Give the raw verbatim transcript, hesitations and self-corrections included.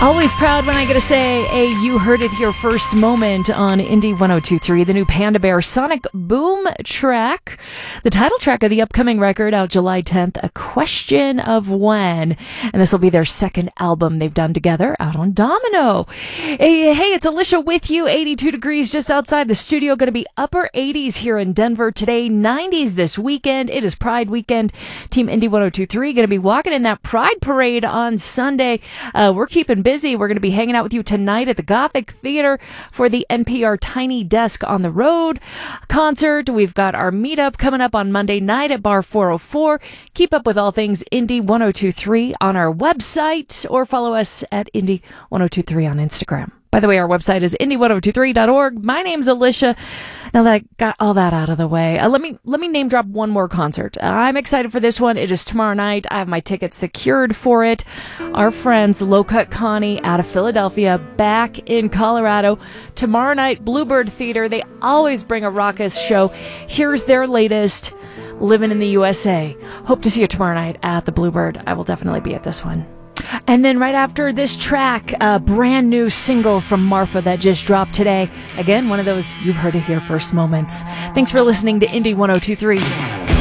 Always proud when I get to say a You Heard It Here First moment on Indie one oh two three, the new Panda Bear Sonic Boom track, the title track of the upcoming record out July tenth, A Question of When. And this will be their second album they've done together out on Domino. Hey, hey, it's Alicia with you. eighty-two degrees just outside the studio. Going to be upper eighties here in Denver today, nineties this weekend. It is Pride weekend. Team Indie one oh two three going to be walking in that Pride parade on Sunday. Uh, we're keeping busy. We're going to be hanging out with you tonight at the Gothic Theater for the N P R Tiny Desk on the Road concert. We've got our meetup coming up on Monday night at Bar four oh four. Keep up with all things Indie one oh two three on our website or follow us at Indie one oh two three on Instagram. By the way, our website is indie one oh two three dot org. My name's Alicia. Now that I got all that out of the way, uh, let me let me name drop one more concert. Uh, I'm excited for this one. It is tomorrow night. I have my tickets secured for it. Our friends Low Cut Connie out of Philadelphia, back in Colorado. Tomorrow night, Bluebird Theater. They always bring a raucous show. Here's their latest, Living in the U S A. Hope to see you tomorrow night at the Bluebird. I will definitely be at this one. And then right after this track, a brand new single from Marfa that just dropped today. Again, one of those you've heard it here first moments. Thanks for listening to Indie one oh two three.